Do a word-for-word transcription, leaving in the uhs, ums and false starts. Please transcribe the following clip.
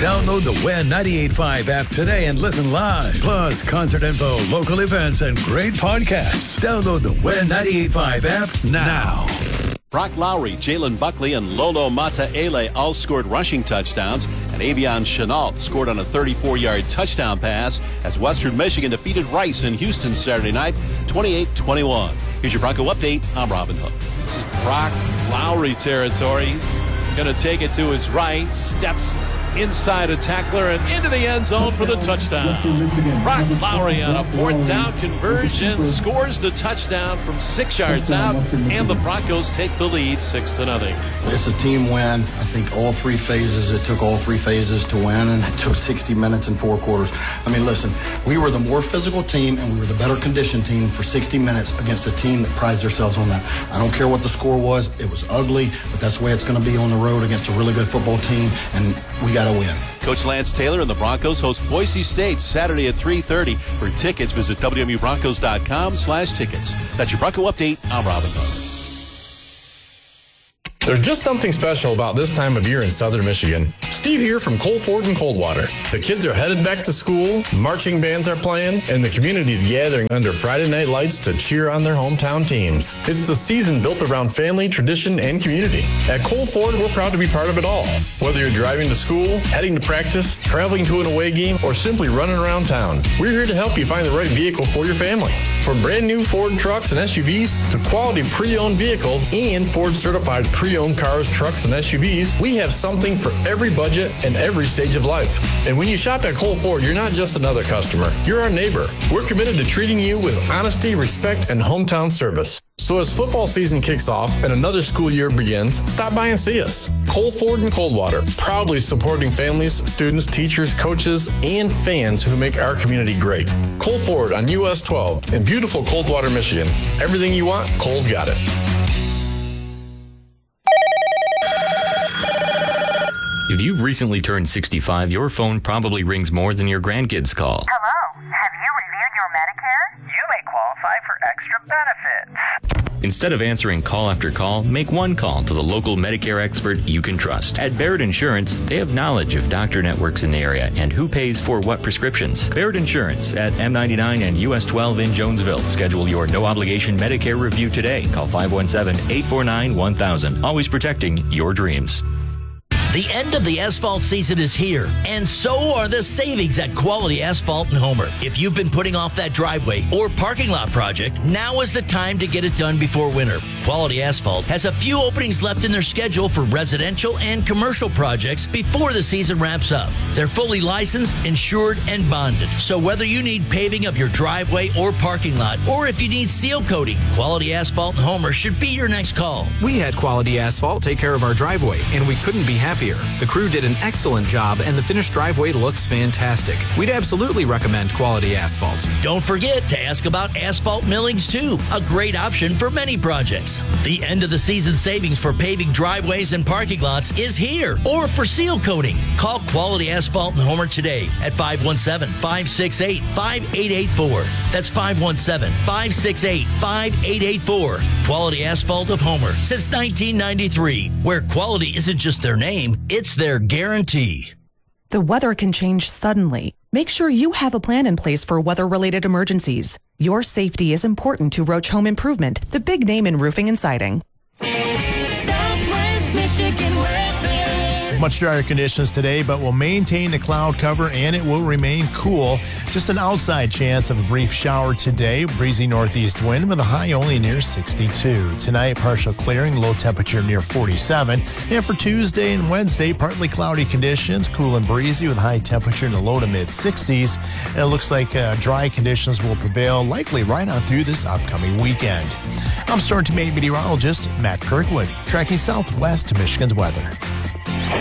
Download the Win ninety-eight point five app today and listen live. Plus, concert info, local events, and great podcasts. Download the Win ninety-eight point five app now. Brock Lowry, Jalen Buckley, and Lolo Mataele all scored rushing touchdowns, and Avion Chenault scored on a thirty-four-yard touchdown pass as Western Michigan defeated Rice in Houston Saturday night, twenty-eight twenty-one. Here's your Bronco update. I'm Robin Hook. This is Brock Lowry territory. He's going to take it to his right, steps inside a tackler and into the end zone for the touchdown. Brock Lowry on a fourth down conversion scores the touchdown from six yards out, and the Broncos take the lead six to nothing. It's a team win. I think all three phases, it took all three phases to win, and it took sixty minutes and four quarters. I mean, listen, we were the more physical team, and we were the better conditioned team for sixty minutes against a team that prides themselves on that. I don't care what the score was. It was ugly, but that's the way it's going to be on the road against a really good football team, and we got to win. Coach Lance Taylor and the Broncos host Boise State Saturday at three thirty. For tickets, visit W M U Broncos dot com slash tickets. That's your Bronco update. I'm Robin Hook. There's just something special about this time of year in southern Michigan. Steve here from Cole Ford and Coldwater. The kids are headed back to school, marching bands are playing, and the community's gathering under Friday night lights to cheer on their hometown teams. It's the season built around family, tradition, and community. At Cole Ford, we're proud to be part of it all. Whether you're driving to school, heading to practice, traveling to an away game, or simply running around town, we're here to help you find the right vehicle for your family. From brand new Ford trucks and S U Vs to quality pre-owned vehicles and Ford certified pre-owned cars, trucks, and S U Vs, we have something for every budget and every stage of life. And when you shop at Cole Ford, you're not just another customer. You're our neighbor. We're committed to treating you with honesty, respect, and hometown service. So as football season kicks off and another school year begins, stop by and see us. Cole Ford and Coldwater, proudly supporting families, students, teachers, coaches, and fans who make our community great. Cole Ford on U S twelve in beautiful Coldwater, Michigan. Everything you want, Cole's got it. If you've recently turned sixty-five, your phone probably rings more than your grandkids call. Hello, have you reviewed your Medicare? You may qualify for extra benefits. Instead of answering call after call, make one call to the local Medicare expert you can trust. At Baird Insurance, they have knowledge of doctor networks in the area and who pays for what prescriptions. Baird Insurance at M ninety-nine and U S twelve in Jonesville. Schedule your no-obligation Medicare review today. Call five one seven, eight four nine, one thousand. Always protecting your dreams. The end of the asphalt season is here, and so are the savings at Quality Asphalt in Homer. If you've been putting off that driveway or parking lot project, now is the time to get it done before winter. Quality Asphalt has a few openings left in their schedule for residential and commercial projects before the season wraps up. They're fully licensed, insured, and bonded. So whether you need paving of your driveway or parking lot, or if you need seal coating, Quality Asphalt in Homer should be your next call. We had Quality Asphalt take care of our driveway, and we couldn't be happier. The crew did an excellent job, and the finished driveway looks fantastic. We'd absolutely recommend Quality Asphalt. Don't forget to ask about asphalt millings, too. A great option for many projects. The end of the season savings for paving driveways and parking lots is here. Or for seal coating. Call Quality Asphalt in Homer today at five one seven, five six eight, five eight eight four. That's five one seven, five six eight, five eight eight four. Quality Asphalt of Homer since nineteen ninety-three, where quality isn't just their name, it's their guarantee. The weather can change suddenly. Make sure you have a plan in place for weather-related emergencies. Your safety is important to Roach Home Improvement, the big name in roofing and siding. Southwest Michigan weather. Much drier conditions today, but will maintain the cloud cover and it will remain cool. Just an outside chance of a brief shower today. Breezy northeast wind with a high only near sixty-two. Tonight, partial clearing, low temperature near forty-seven. And for Tuesday and Wednesday, partly cloudy conditions, cool and breezy with high temperature in the low to mid sixties. And it looks like uh, dry conditions will prevail, likely right on through this upcoming weekend. I'm Storm Team meteorologist Matt Kirkwood, tracking southwest to Michigan's weather.